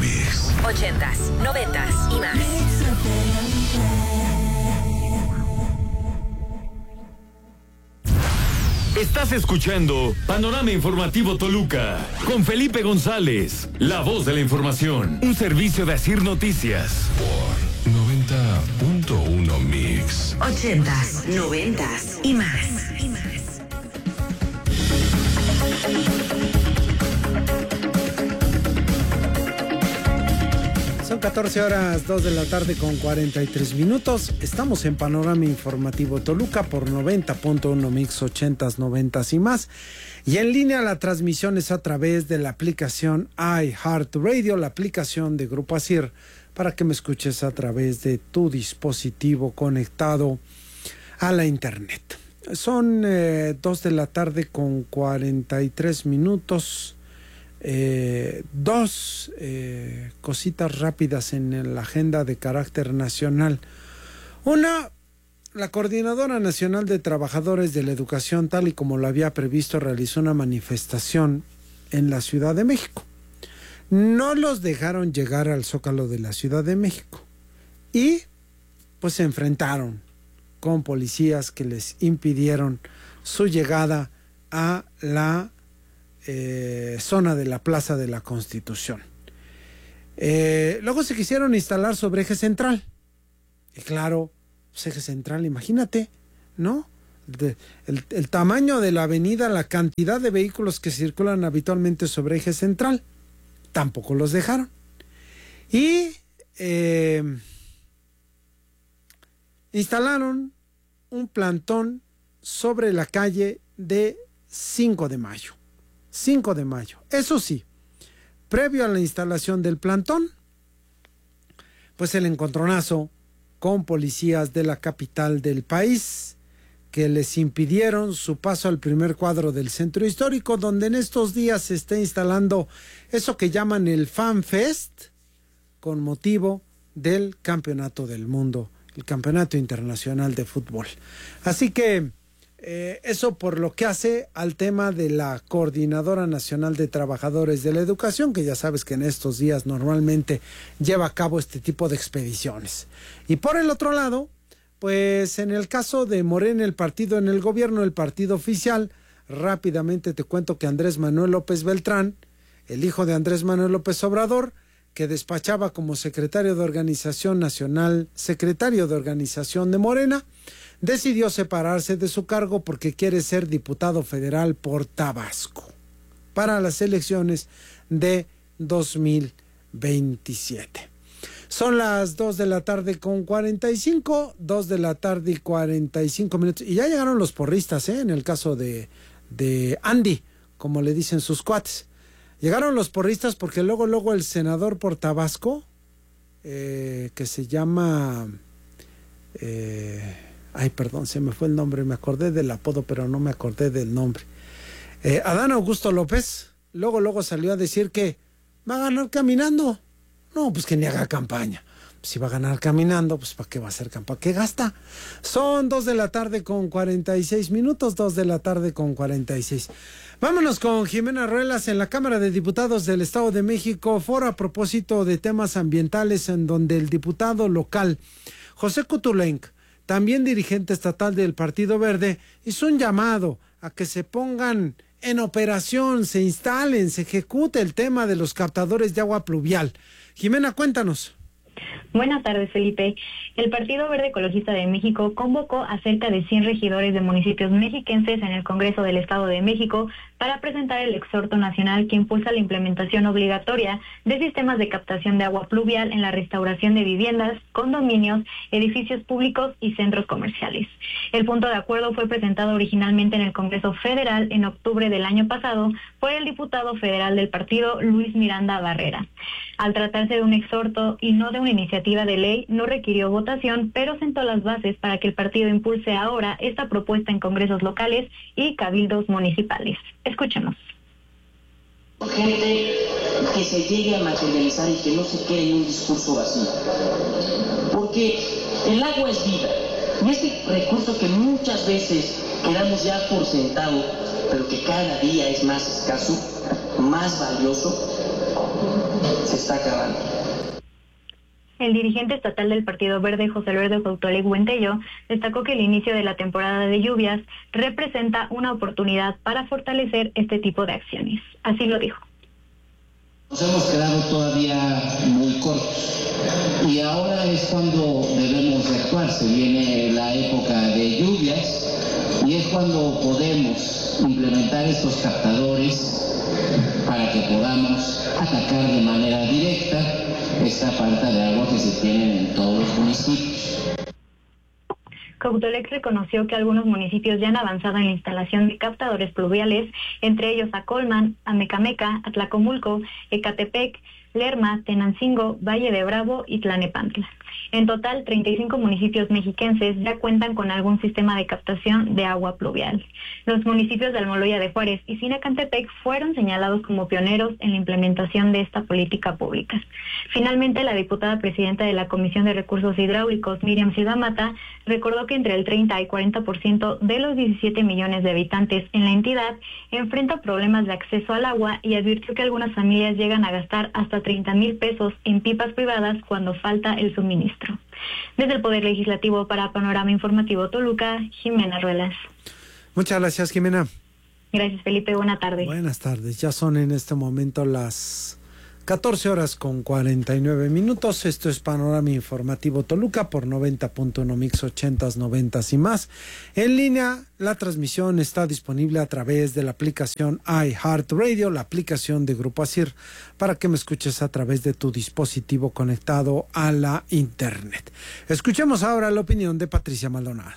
Mix. 80s, 90s y más. Estás escuchando Panorama Informativo Toluca con Felipe González, la voz de la información, un servicio de Asir Noticias. Por 90.1 Mix. 80s, 90s y más. Son 14 horas, 2 de la tarde con 43 minutos. Estamos en Panorama Informativo Toluca por 90.1 Mix, 80s, 90s y más. Y en línea la transmisión es a través de la aplicación iHeartRadio, la aplicación de Grupo Asir, para que me escuches a través de tu dispositivo conectado a la internet. Son 2 de la tarde con 43 minutos. Dos cositas rápidas en la agenda de carácter nacional. Una, la Coordinadora Nacional de Trabajadores de la Educación, tal y como lo había previsto, realizó una manifestación en la Ciudad de México. No los dejaron llegar al Zócalo de la Ciudad de México y pues se enfrentaron con policías que les impidieron su llegada a la zona de la Plaza de la Constitución. Luego se quisieron instalar sobre Eje Central. Y claro, pues Eje Central, imagínate, ¿no? El tamaño de la avenida, la cantidad de vehículos que circulan habitualmente sobre Eje Central, tampoco los dejaron. Y instalaron un plantón sobre la calle de 5 de mayo. 5 de mayo. Eso sí, previo a la instalación del plantón, pues el encontronazo con policías de la capital del país que les impidieron su paso al primer cuadro del centro histórico, donde en estos días se está instalando eso que llaman el Fan Fest, con motivo del Campeonato del Mundo, el Campeonato Internacional de Fútbol. Así que eso por lo que hace al tema de la Coordinadora Nacional de Trabajadores de la Educación, que ya sabes que en estos días normalmente lleva a cabo este tipo de expediciones. Y por el otro lado, pues en el caso de Morena, el partido en el gobierno, el partido oficial, rápidamente te cuento que Andrés Manuel López Beltrán, el hijo de Andrés Manuel López Obrador, que despachaba como secretario de Organización Nacional, secretario de Organización de Morena, decidió separarse de su cargo porque quiere ser diputado federal por Tabasco para las elecciones de 2027. Son las 2 de la tarde con 45, 2 de la tarde y 45 minutos. Y ya llegaron los porristas, en el caso de Andy, como le dicen sus cuates. Llegaron los porristas porque luego el senador por Tabasco, que se llama... ay, perdón, se me fue el nombre, me acordé del apodo, pero no me acordé del nombre. Adán Augusto López, luego salió a decir que va a ganar caminando. No, pues que ni haga campaña. Si va a ganar caminando, pues ¿para qué va a hacer campaña? ¿Qué gasta? Son 2 de la tarde con 46 minutos, 2 de la tarde con 46. Vámonos con Jimena Ruelas en la Cámara de Diputados del Estado de México, foro a propósito de temas ambientales, en donde el diputado local, José Kutulenk, también dirigente estatal del Partido Verde, hizo un llamado a que se pongan en operación, se instalen, se ejecute el tema de los captadores de agua pluvial. Jimena, cuéntanos. Buenas tardes, Felipe. El Partido Verde Ecologista de México convocó a cerca de 100 regidores de municipios mexiquenses en el Congreso del Estado de México para presentar el exhorto nacional que impulsa la implementación obligatoria de sistemas de captación de agua pluvial en la restauración de viviendas, condominios, edificios públicos y centros comerciales. El punto de acuerdo fue presentado originalmente en el Congreso Federal en octubre del año pasado por el diputado federal del partido, Luis Miranda Barrera. Al tratarse de un exhorto y no de una iniciativa de ley, no requirió votación, pero sentó las bases para que el partido impulse ahora esta propuesta en congresos locales y cabildos municipales. Escuchemos. Gente que se llegue a materializar y que no se quede en un discurso vacío. Porque el agua es vida. Y este recurso que muchas veces quedamos ya por sentado, pero que cada día es más escaso, más valioso, se está acabando. El dirigente estatal del Partido Verde, José Alberto Cuauhtémoc Buentello, destacó que el inicio de la temporada de lluvias representa una oportunidad para fortalecer este tipo de acciones. Así lo dijo. Nos hemos quedado todavía muy cortos y ahora es cuando debemos de actuar. Se viene la época de lluvias y es cuando podemos implementar estos captadores para que podamos atacar de manera directa esta falta de agua que se tiene en todos los municipios. Cuauhtémoc reconoció que algunos municipios ya han avanzado en la instalación de captadores pluviales, entre ellos Acolman, Amecameca, Atlacomulco, Ecatepec, Lerma, Tenancingo, Valle de Bravo y Tlanepantla. En total, 35 municipios mexiquenses ya cuentan con algún sistema de captación de agua pluvial. Los municipios de Almoloya de Juárez y Sinacantepec fueron señalados como pioneros en la implementación de esta política pública. Finalmente, la diputada presidenta de la Comisión de Recursos Hidráulicos, Miriam Silva Mata, recordó que entre el 30 y 40% de los 17 millones de habitantes en la entidad enfrenta problemas de acceso al agua y advirtió que algunas familias llegan a gastar hasta 30,000 pesos en pipas privadas cuando falta el suministro. Desde el Poder Legislativo para Panorama Informativo Toluca, Jimena Ruelas. Muchas gracias, Jimena. Gracias, Felipe. Buenas tardes. Buenas tardes. Ya son en este momento las 14:49. Esto es Panorama Informativo Toluca por 90.1 Mix 80s, 90s y más. En línea, la transmisión está disponible a través de la aplicación iHeartRadio, la aplicación de Grupo ASIR, para que me escuches a través de tu dispositivo conectado a la internet. Escuchemos ahora la opinión de Patricia Maldonado.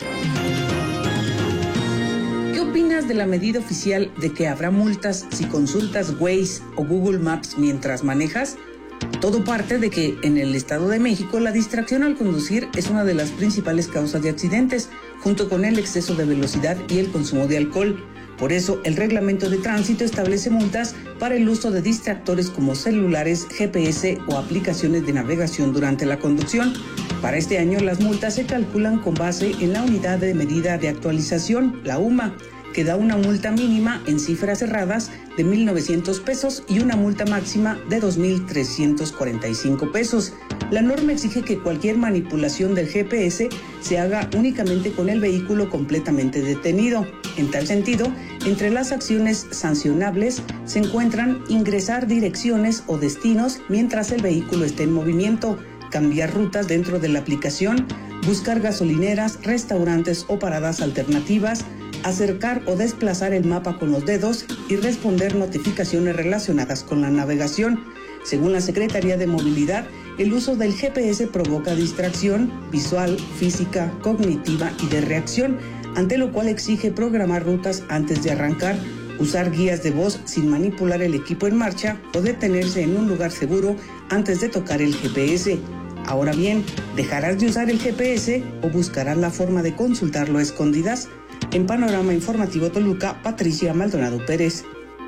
¿Qué opinas de la medida oficial de que habrá multas si consultas Waze o Google Maps mientras manejas? Todo parte de que en el Estado de México la distracción al conducir es una de las principales causas de accidentes, junto con el exceso de velocidad y el consumo de alcohol. Por eso, el reglamento de tránsito establece multas para el uso de distractores como celulares, GPS o aplicaciones de navegación durante la conducción. Para este año, las multas se calculan con base en la unidad de medida de actualización, la UMA, que da una multa mínima en cifras cerradas de 1,900 pesos y una multa máxima de 2,345 pesos. La norma exige que cualquier manipulación del GPS se haga únicamente con el vehículo completamente detenido. En tal sentido, entre las acciones sancionables se encuentran ingresar direcciones o destinos mientras el vehículo esté en movimiento, cambiar rutas dentro de la aplicación, buscar gasolineras, restaurantes o paradas alternativas, acercar o desplazar el mapa con los dedos y responder notificaciones relacionadas con la navegación. Según la Secretaría de Movilidad, el uso del GPS provoca distracción visual, física, cognitiva y de reacción, ante lo cual exige programar rutas antes de arrancar, usar guías de voz sin manipular el equipo en marcha o detenerse en un lugar seguro antes de tocar el GPS. Ahora bien, ¿dejarás de usar el GPS o buscarás la forma de consultarlo a escondidas? En Panorama Informativo Toluca, Patricia Maldonado Pérez.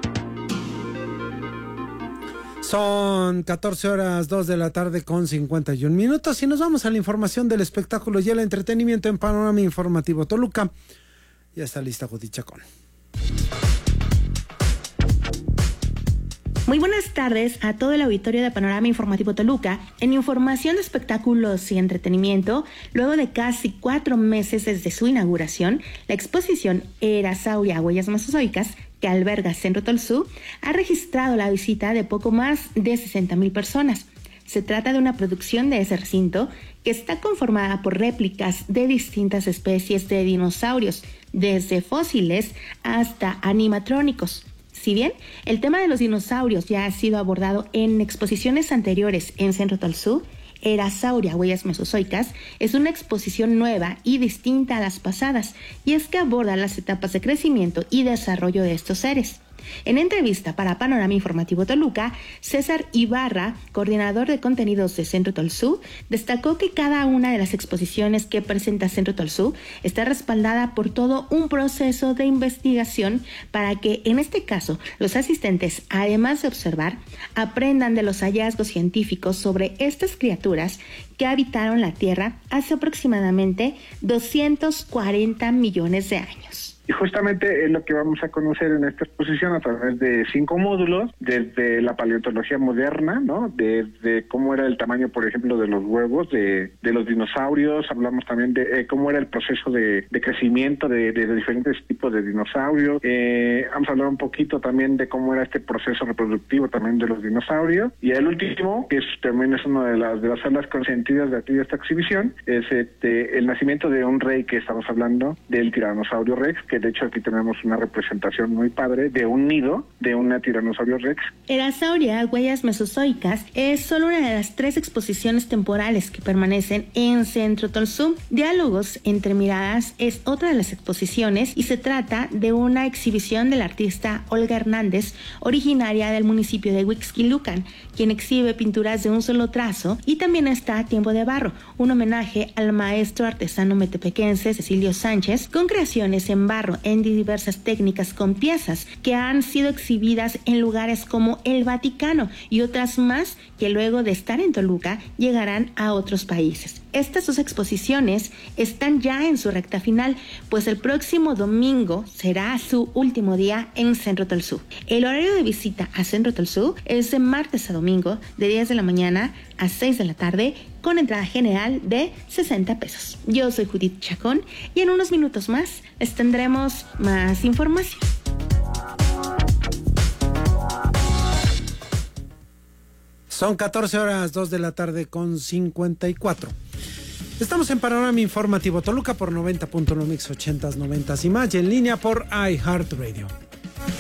Son 14:02 de la tarde con 51 minutos y nos vamos a la información del espectáculo y el entretenimiento en Panorama Informativo Toluca. Ya está lista Judy Chacón. Muy buenas tardes a todo el auditorio de Panorama Informativo Toluca. En información de espectáculos y entretenimiento, luego de casi 4 meses desde su inauguración, la exposición Erasauria, Huellas Mesozoicas, que alberga Centro Tolsú, ha registrado la visita de poco más de 60,000 personas. Se trata de una producción de ese recinto que está conformada por réplicas de distintas especies de dinosaurios, desde fósiles hasta animatrónicos. Si bien el tema de los dinosaurios ya ha sido abordado en exposiciones anteriores en Centro Tolsú, Erasauria, Huellas Mesozoicas, es una exposición nueva y distinta a las pasadas, y es que aborda las etapas de crecimiento y desarrollo de estos seres. En entrevista para Panorama Informativo Toluca, César Ibarra, coordinador de contenidos de Centro Tolsú, destacó que cada una de las exposiciones que presenta Centro Tolsú está respaldada por todo un proceso de investigación para que, en este caso, los asistentes, además de observar, aprendan de los hallazgos científicos sobre estas criaturas que habitaron la Tierra hace aproximadamente 240 millones de años. Y justamente es lo que vamos a conocer en esta exposición a través de 5 módulos, desde la paleontología moderna, ¿no? Desde cómo era el tamaño, por ejemplo, de los huevos de los dinosaurios. Hablamos también de cómo era el proceso de crecimiento de diferentes tipos de dinosaurios. Vamos a hablar un poquito también de cómo era este proceso reproductivo también de los dinosaurios. Y el último, que también es una de las salas consentidas de aquí de esta exhibición, es el nacimiento de un rey, que estamos hablando del tiranosaurio rex, que de hecho aquí tenemos una representación muy padre de un nido de una tiranosaurio rex. Erasauria, huellas mesozoicas, es solo una de las 3 exposiciones temporales que permanecen en Centro Tolsú. Diálogos entre miradas es otra de las exposiciones y se trata de una exhibición del artista Olga Hernández, originaria del municipio de Huixquilucan, quien exhibe pinturas de un solo trazo, y también está Tiempo de Barro, un homenaje al maestro artesano metepequense Cecilio Sánchez, con creaciones en barro en diversas técnicas con piezas que han sido exhibidas en lugares como el Vaticano y otras más que luego de estar en Toluca llegarán a otros países. Estas 2 exposiciones están ya en su recta final, pues el próximo domingo será su último día en Centro Tolsú. El horario de visita a Centro Tolsú es de martes a domingo, de 10 de la mañana a 6 de la tarde, con entrada general de 60 pesos. Yo soy Judith Chacón y en unos minutos más les tendremos más información. Son 14:02 de la tarde con 54. Estamos en Panorama Informativo Toluca por 90.1 Mix 80s, 90s y más, y en línea por iHeartRadio.